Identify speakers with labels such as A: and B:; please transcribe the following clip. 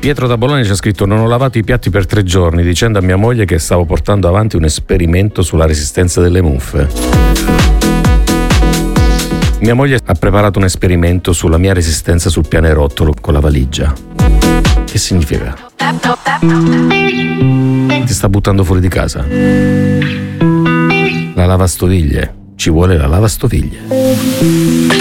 A: Pietro da Bologna ci ha scritto: non ho lavato i piatti per 3 giorni, dicendo a mia moglie che stavo portando avanti un esperimento sulla resistenza delle muffe. Mia moglie ha preparato un esperimento sulla mia resistenza sul pianerottolo con la valigia. Che significa? Ti sta buttando fuori di casa. La lavastoviglie. Ci vuole la lavastoviglie.